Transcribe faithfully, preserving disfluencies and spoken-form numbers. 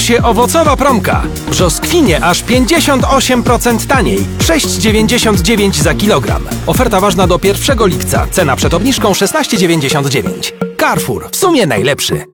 się owocowa promka. Brzoskwinie aż pięćdziesiąt osiem procent taniej. sześć dziewięćdziesiąt dziewięć za kilogram. Oferta ważna do pierwszego lipca. Cena przed obniżką szesnaście dziewięćdziesiąt dziewięć. Carrefour. W sumie najlepszy.